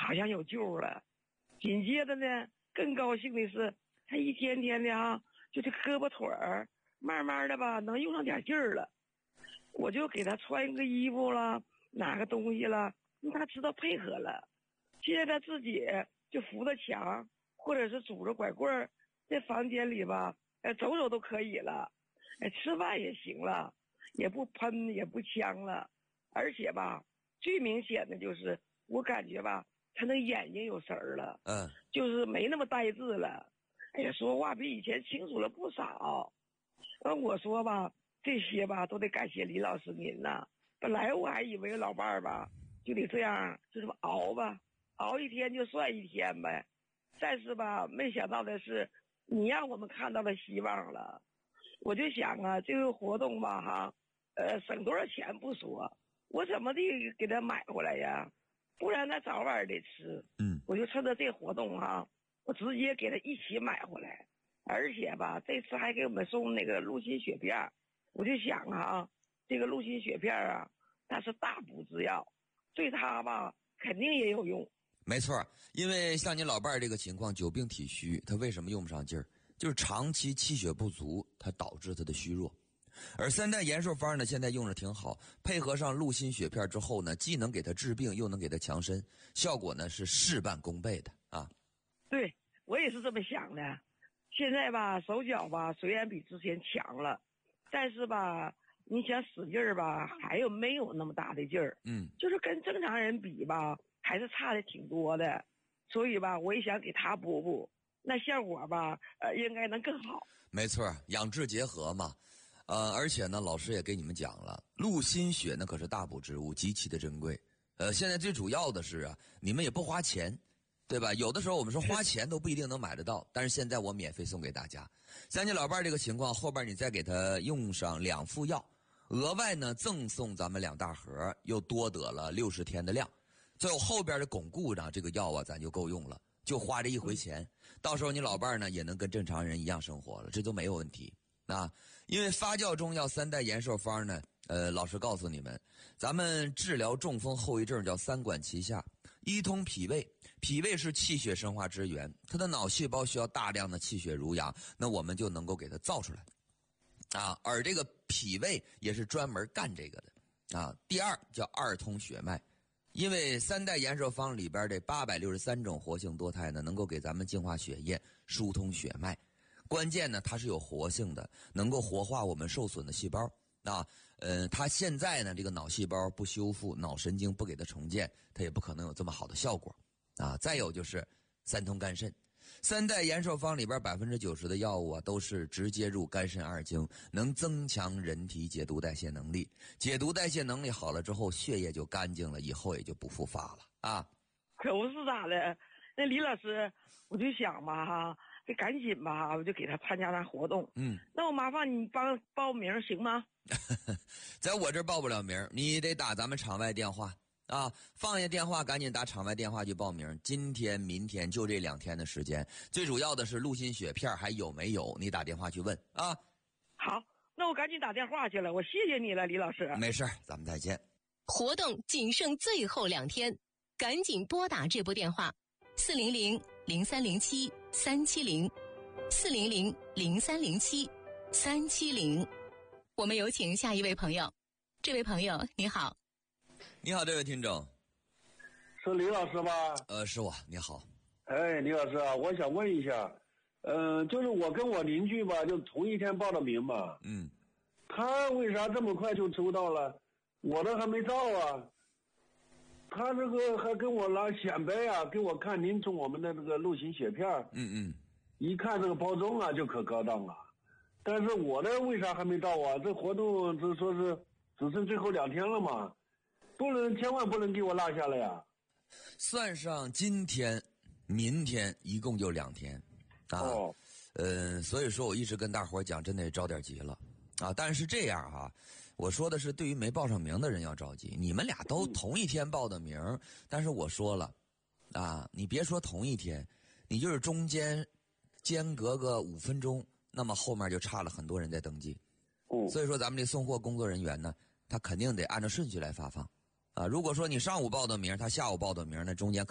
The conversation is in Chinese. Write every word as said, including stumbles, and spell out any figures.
好像有救了。紧接着呢，更高兴的是，他一天天的啊，就这胳膊腿儿慢慢的吧，能用上点劲儿了。我就给他穿个衣服了，拿个东西了，他知道配合了。现在他自己就扶着墙，或者是拄着拐棍儿，在房间里吧，哎，走走都可以了，哎，吃饭也行了，也不喷也不呛了，而且吧，最明显的就是我感觉吧，他那眼睛有神儿了， 嗯， 就是没那么呆滞了，哎呀，说话比以前清楚了不少。那我说吧，这些吧都得感谢李老师您呐。本来我还以为老伴儿吧就得这样，就这么熬吧，熬一天就算一天呗。但是吧，没想到的是，你让我们看到了希望了。我就想啊，这个活动吧哈，呃，省多少钱不说，我怎么地给他买回来呀？不然他早晚得吃。 嗯， 我就趁着这活动哈，我直接给他一起买回来。而且吧，这次还给我们送那个鹿心血片，我就想啊，这个鹿心血片啊，它是大补之药，对他吧肯定也有用。 没错，因为像你老伴儿这个情况，久病体虚，他为什么用不上劲儿？就是长期气血不足，它导致他的虚弱。而三代延寿方呢，现在用着挺好，配合上鹿心血片之后呢，既能给他治病，又能给他强身，效果呢是事半功倍的啊。 对，我也是这么想的。现在吧，手脚吧虽然比之前强了，但是吧，你想使劲儿吧，还有没有那么大的劲儿？ 嗯， 就是跟正常人比吧，还是差的挺多的。所以吧，我也想给他补补，那效果吧，呃，应该能更好。 没错，养治结合嘛。呃，而且呢，老师也给你们讲了，鹿心血呢可是大补之物，极其的珍贵。呃，现在最主要的是啊，你们也不花钱。对吧？有的时候我们说花钱都不一定能买得到，但是现在我免费送给大家。像你老伴儿这个情况，后边你再给他用上两副药，额外呢赠送咱们两大盒，又多得了六十天的量。最后后边的巩固上这个药啊，咱就够用了，就花这一回钱。到时候你老伴儿呢也能跟正常人一样生活了，这都没有问题啊。因为发酵中药三代延寿方呢。呃，老师告诉你们，咱们治疗中风后遗症叫三管齐下，一通脾胃，脾胃是气血生化之源，它的脑细胞需要大量的气血濡养，那我们就能够给它造出来，啊，而这个脾胃也是专门干这个的，啊，第二叫二通血脉，因为三代延寿方里边这八百六十三种活性多肽呢，能够给咱们净化血液，疏通血脉，关键呢它是有活性的，能够活化我们受损的细胞。啊，呃，他现在呢，这个脑细胞不修复，脑神经不给它重建，它也不可能有这么好的效果。啊，再有就是三通肝肾，三代延寿方里边百分之九十的药物啊，都是直接入肝肾二经，能增强人体解毒代谢能力。解毒代谢能力好了之后，血液就干净了，以后也就不复发了啊。 可不是咋的？那李老师，我就想吧哈，这赶紧吧，我就给他参加那活动。 嗯， 那我麻烦你帮报名行吗？ 在我这儿报不了名，你得打咱们场外电话啊！放下电话，赶紧打场外电话去报名。今天、明天就这两天的时间，最主要的是鹿心血片还有没有？你打电话去问啊！ 好，那我赶紧打电话去了。我谢谢你了，李老师。 没事，咱们再见。 活动仅剩最后两天，赶紧拨打这部电话：四零零零三零七三七零，四零零零三零七三七零。我们有请下一位朋友。这位朋友你好。 你好，这位听众。 是李老师吧？ 呃，是我。你好。 哎，李老师啊，我想问一下，嗯、呃，就是我跟我邻居吧，就同一天报的名嘛。 嗯。 他为啥这么快就抽到了？我的还没到啊。他这个还跟我拿显摆啊，给我看您送我们的这个鹿心血片。 嗯嗯。 一看这个包装啊，就可高档了。但是我的为啥还没到啊？这活动这说是只剩最后两天了嘛，不能千万不能给我落下来呀。 算上今天、明天，一共就两天，啊， 哦， 呃，所以说我一直跟大伙儿讲，真得着点急了，啊，但是这样啊，我说的是对于没报上名的人要着急，你们俩都同一天报的名，嗯、但是我说了，啊，你别说同一天，你就是中间间隔个五分钟。那么后面就差了很多人在登记， 嗯， 所以说咱们这送货工作人员呢，他肯定得按照顺序来发放，啊，如果说你上午报的名，他下午报的名，那中间